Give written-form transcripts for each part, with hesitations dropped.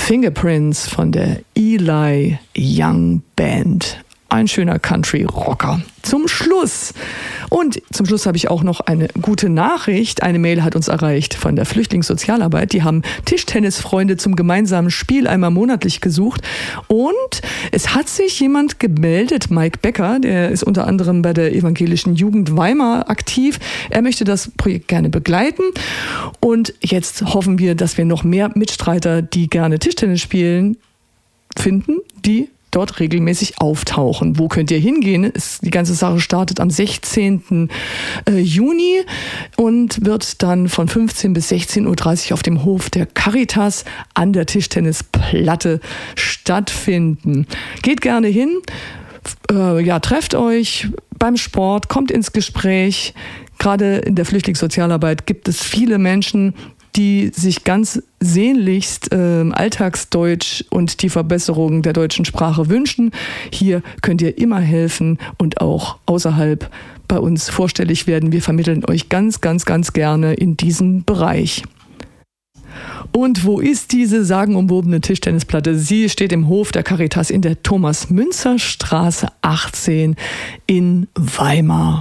Fingerprints von der Eli Young Band. Ein schöner Country-Rocker. Zum Schluss. Und zum Schluss habe ich auch noch eine gute Nachricht. Eine Mail hat uns erreicht von der Flüchtlingssozialarbeit. Die haben Tischtennisfreunde zum gemeinsamen Spiel einmal monatlich gesucht. Und es hat sich jemand gemeldet, Mike Becker, der ist unter anderem bei der Evangelischen Jugend Weimar aktiv. Er möchte das Projekt gerne begleiten. Und jetzt hoffen wir, dass wir noch mehr Mitstreiter, die gerne Tischtennis spielen, finden, die dort regelmäßig auftauchen. Wo könnt ihr hingehen? Die ganze Sache startet am 16. Juni und wird dann von 15 bis 16.30 Uhr auf dem Hof der Caritas an der Tischtennisplatte stattfinden. Geht gerne hin, trefft euch beim Sport, kommt ins Gespräch. Gerade in der Flüchtlingssozialarbeit gibt es viele Menschen, die sich ganz sehnlichst Alltagsdeutsch und die Verbesserung der deutschen Sprache wünschen. Hier könnt ihr immer helfen und auch außerhalb bei uns vorstellig werden. Wir vermitteln euch ganz, ganz, ganz gerne in diesem Bereich. Und wo ist diese sagenumwobene Tischtennisplatte? Sie steht im Hof der Caritas in der Thomas-Münzer-Straße 18 in Weimar.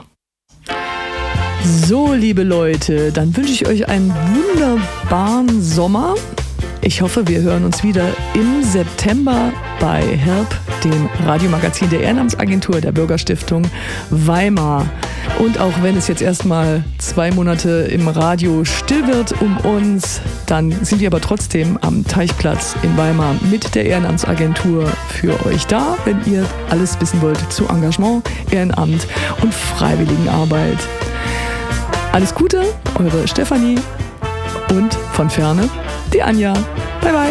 So, liebe Leute, dann wünsche ich euch einen wunderbaren Sommer. Ich hoffe, wir hören uns wieder im September bei HELP, dem Radiomagazin der Ehrenamtsagentur der Bürgerstiftung Weimar. Und auch wenn es jetzt erstmal 2 Monate im Radio still wird um uns, dann sind wir aber trotzdem am Teichplatz in Weimar mit der Ehrenamtsagentur für euch da, wenn ihr alles wissen wollt zu Engagement, Ehrenamt und Freiwilligenarbeit. Alles Gute, eure Stefanie und von Ferne die Anja. Bye bye.